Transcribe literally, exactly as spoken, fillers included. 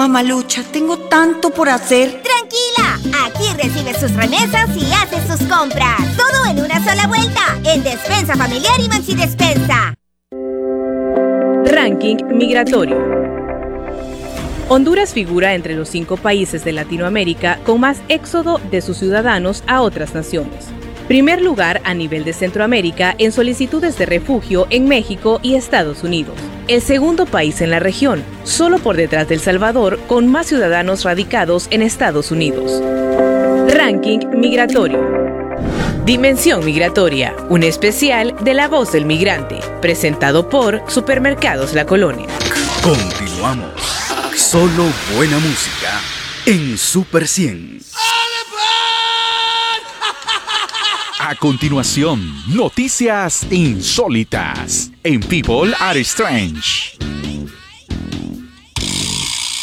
Mamalucha, tengo tanto por hacer. ¡Tranquila! Aquí recibes sus remesas y haces sus compras. Todo en una sola vuelta. En Despensa Familiar y Maxi Despensa. Ranking migratorio. Honduras figura entre los cinco países de Latinoamérica con más éxodo de sus ciudadanos a otras naciones. Primer lugar a nivel de Centroamérica en solicitudes de refugio en México y Estados Unidos. El segundo país en la región, solo por detrás de El Salvador, con más ciudadanos radicados en Estados Unidos. Ranking migratorio. Dimensión migratoria, un especial de La Voz del Migrante, presentado por Supermercados La Colonia. Continuamos. Solo buena música en Super cien. A continuación, noticias insólitas en People Are Strange.